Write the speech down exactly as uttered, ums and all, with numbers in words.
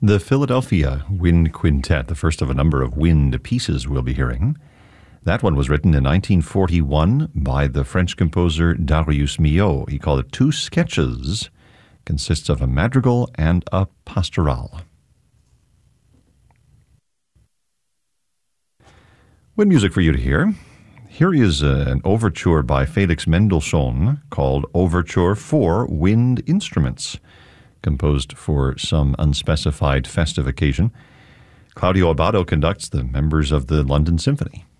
The Philadelphia Wind Quintet, the first of a number of wind pieces we'll be hearing. That one was written in nineteen forty-one by the French composer Darius Milhaud. He called it Two Sketches. Consists of a madrigal and a pastoral. Wind music for you to hear. Here is uh, an overture by Felix Mendelssohn called Overture for Wind Instruments, composed for some unspecified festive occasion. Claudio Abbado conducts the members of the London Symphony.